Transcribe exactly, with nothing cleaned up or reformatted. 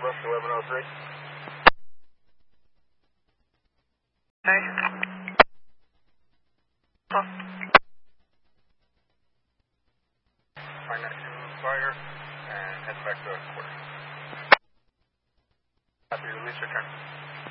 Southwest eleven oh three. Hey. Huh. Find that two fire and head back to quarters. Happy release return.